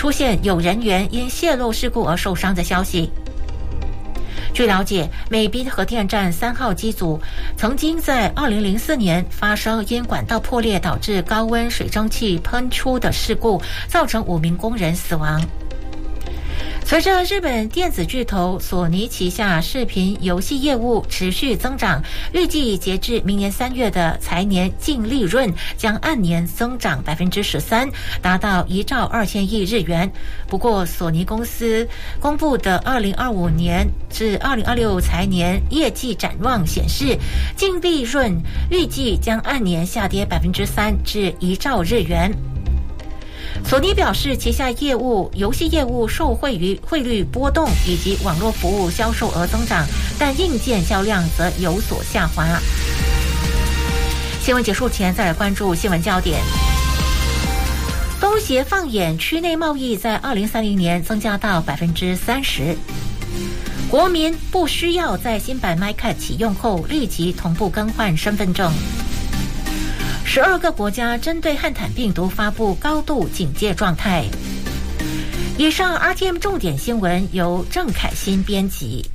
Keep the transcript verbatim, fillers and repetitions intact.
出现有人员因泄漏事故而受伤的消息。据了解，美滨核电站三号机组曾经在二零零四年发生因管道破裂导致高温水蒸气喷出的事故，造成五名工人死亡。随着日本电子巨头索尼旗下视频游戏业务持续增长，预计截至明年三月的财年净利润将按年增长百分之十三，达到一兆二千亿日元。不过，索尼公司公布的二零二五年至二零二六财年业绩展望显示，净利润预计将按年下跌百分之三至一兆日元。索尼表示，旗下业务游戏业务受惠于汇率波动以及网络服务销售额增长，但硬件销量则有所下滑。新闻结束前，再来关注新闻焦点。东协放眼区内贸易在二零三零年增加到百分之三十。国民不需要在新版 MyCard 启用后立即同步更换身份证。十二个国家针对汉坦病毒发布高度警戒状态。以上 R T M 重点新闻由郑凯欣编辑。